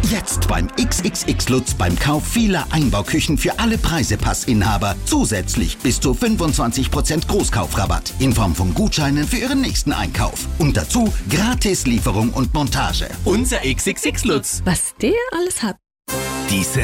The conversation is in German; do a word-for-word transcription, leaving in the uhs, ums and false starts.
Jetzt beim X X X Lutz beim Kauf vieler Einbauküchen für alle Preisepassinhaber zusätzlich bis zu fünfundzwanzig Prozent Großkaufrabatt in Form von Gutscheinen für Ihren nächsten Einkauf. Und dazu gratis Lieferung und Montage. Unser X X X Lutz. Was der alles hat. Die